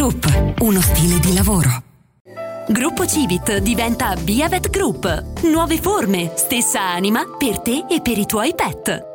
Group, uno stile di lavoro. Gruppo Civit diventa Biavet Group. Nuove forme, stessa anima per te e per i tuoi pet.